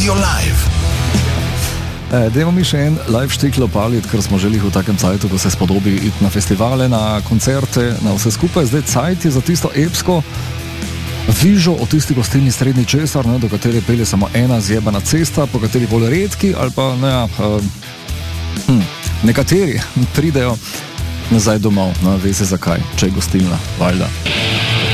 Radio Live. Dajmo mi še en live štik lopaliti, ker smo želeli v takem cajtu, ko se spodobi iti na festivale, na koncerte, na vse skupaj. Zdaj cajt je za tisto epsko vižo o tisti gostilni Srednji Česar, do katere pelje samo ena zjebana cesta, po kateri bolj redki ali pa nekateri pridejo nazaj domov. Ve se zakaj, če je gostilna, valjda.